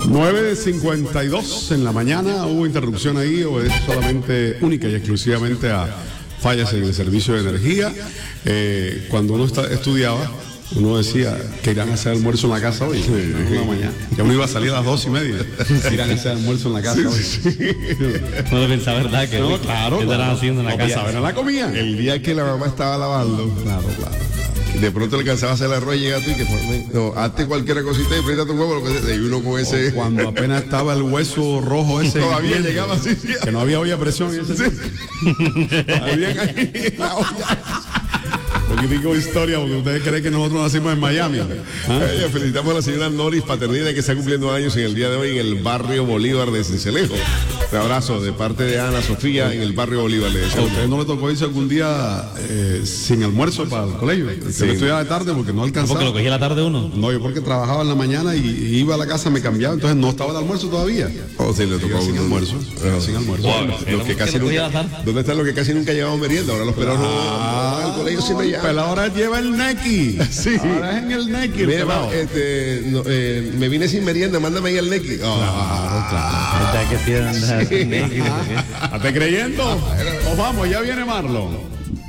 9:52 en la mañana. Hubo interrupción ahí, o es solamente única y exclusivamente a fallas en el servicio de energía. Cuando uno estudiaba, uno decía que irán a hacer almuerzo en la casa hoy. En la mañana. Ya uno iba a salir a las 2:30. Irán a hacer almuerzo en la casa hoy. No lo pensaba, ¿verdad? Que, no, claro. ¿Qué estarán haciendo en la casa? ¿Saben? La comida. El día que la mamá estaba lavando, Claro. de pronto le alcanzaba a hacer el arroz y llega tú y que no, hazte cualquier cosita y frita tu huevo, lo que sea, y uno con ese. Cuando apenas estaba el hueso rojo ese. Todavía llegaba así. Que no había olla a presión. Habían ahí la olla. Poquitico de historia, porque ustedes creen que nosotros nacimos en Miami. Felicitamos a la señora Noris Paternina, que está cumpliendo años en el día de hoy en el barrio Bolívar de Sincelejo. Un abrazo de parte de Ana Sofía en el barrio Bolívar. ¿A ustedes no le tocó irse algún día sin almuerzo para el colegio? Sí. Yo estudiaba de tarde porque no alcanzaba. ¿Porque lo cogía a la tarde uno? No, yo porque trabajaba en la mañana y iba a la casa, me cambiaba, entonces no estaba el almuerzo todavía. O sí, le tocó sin almuerzo. Sin almuerzo. Los que casi nunca, ¿dónde están los que casi nunca llevaban merienda? Ahora los pelados no, el colegio siempre ya. Pero ahora lleva el Neki. Sí. Ahora es en el Neki. Me vine sin merienda, mándame ahí el Neki. Claro. ¿Verdad que sí? ¿Estás creyendo? Nos vamos, ya viene Marlon.